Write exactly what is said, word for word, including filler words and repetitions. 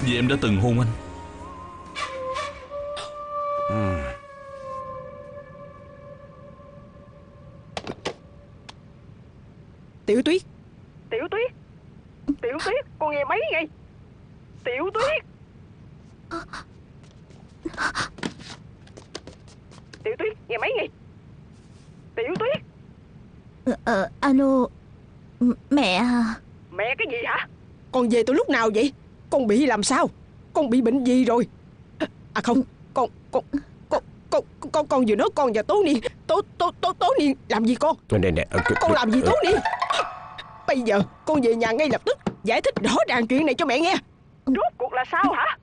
Vì em đã từng hôn anh. Ừ. Tiểu Tuyết, Tiểu Tuyết, Tiểu Tuyết, con nghe mấy ngày. Tiểu Tuyết, Tiểu Tuyết, nghe mấy ngày. Tiểu Tuyết. Ờ, ờ alo. M- Mẹ à. Mẹ cái gì hả? Con về từ lúc nào vậy? Con bị làm sao? Con bị bệnh gì rồi? À không, con con con con con, con vừa nói con và Tố Niên. Tố Tố Tố Tố Niên làm gì con? Nè nè, Con làm gì Tố Niên? Bây giờ con về nhà ngay lập tức giải thích rõ ràng chuyện này cho mẹ nghe. Rốt cuộc là sao hả?